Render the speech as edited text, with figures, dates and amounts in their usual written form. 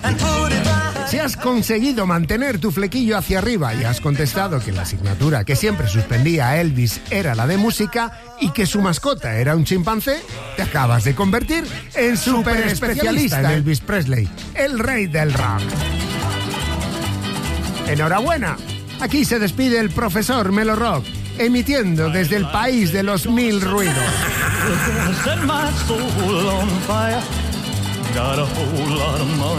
Si has conseguido mantener tu flequillo hacia arriba y has contestado que la asignatura que siempre suspendía a Elvis era la de música y que su mascota era un chimpancé, te acabas de convertir en súper especialista en Elvis Presley, el rey del rock. Enhorabuena, aquí se despide el profesor Melo Rock, emitiendo desde el país de los mil ruidos. Got a whole lot of money.